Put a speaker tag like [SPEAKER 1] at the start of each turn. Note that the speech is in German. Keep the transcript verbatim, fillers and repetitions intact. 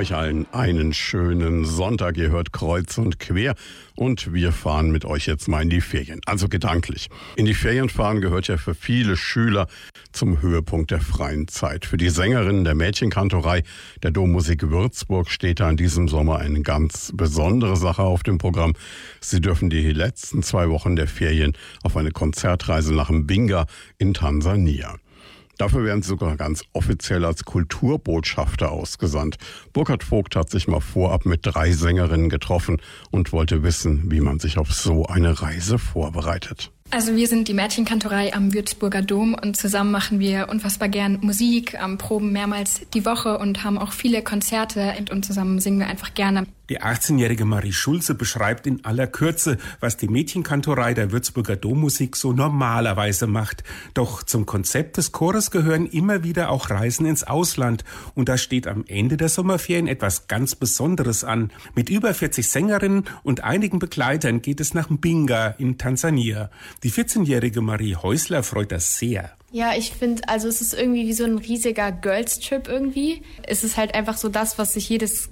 [SPEAKER 1] Euch allen einen schönen Sonntag. Ihr hört Kreuz und Quer und wir fahren mit euch jetzt mal in die Ferien. Also gedanklich. In die Ferien fahren gehört ja für viele Schüler zum Höhepunkt der freien Zeit. Für die Sängerinnen der Mädchenkantorei der Dommusik Würzburg steht da in diesem Sommer eine ganz besondere Sache auf dem Programm. Sie dürfen die letzten zwei Wochen der Ferien auf eine Konzertreise nach Mbinga in Tansania. Dafür werden sie sogar ganz offiziell als Kulturbotschafter ausgesandt. Burkhard Vogt hat sich mal vorab mit drei Sängerinnen getroffen und wollte wissen, wie man sich auf so eine Reise vorbereitet.
[SPEAKER 2] Also wir sind die Mädchenkantorei am Würzburger Dom und zusammen machen wir unfassbar gern Musik, ähm, proben mehrmals die Woche und haben auch viele Konzerte und zusammen singen wir einfach gerne.
[SPEAKER 3] Die achtzehnjährige Marie Schulze beschreibt in aller Kürze, was die Mädchenkantorei der Würzburger Dommusik so normalerweise macht. Doch zum Konzept des Chores gehören immer wieder auch Reisen ins Ausland. Und da steht am Ende der Sommerferien etwas ganz Besonderes an. Mit über vierzig Sängerinnen und einigen Begleitern geht es nach Mbinga in Tansania. Die vierzehnjährige Marie Häusler freut das sehr.
[SPEAKER 4] Ja, ich finde, also es ist irgendwie wie so ein riesiger Girls-Trip irgendwie. Es ist halt einfach so das, was sich jedes